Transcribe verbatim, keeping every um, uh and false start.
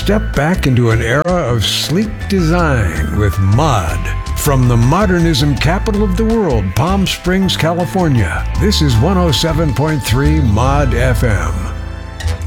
step back into an era of sleek design with Mod. From the modernism capital of the world, Palm Springs, California, this is one oh seven point three Mod F M.